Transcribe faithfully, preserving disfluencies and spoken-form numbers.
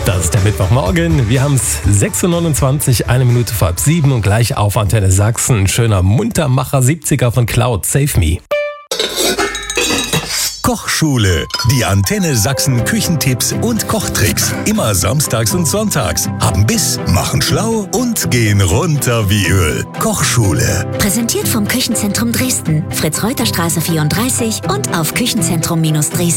Das ist der Mittwochmorgen. Wir haben es sechs Uhr neunundzwanzig, eine Minute vor halb sieben und gleich auf Antenne Sachsen. Schöner Muntermacher siebziger von Cloud, Save Me. Kochschule. Die Antenne Sachsen Küchentipps und Kochtricks. Immer samstags und sonntags. Haben Biss, machen schlau und gehen runter wie Öl. Kochschule. Präsentiert vom Küchenzentrum Dresden. Fritz-Reuter-Straße vierunddreißig und auf küchenzentrum Dresden.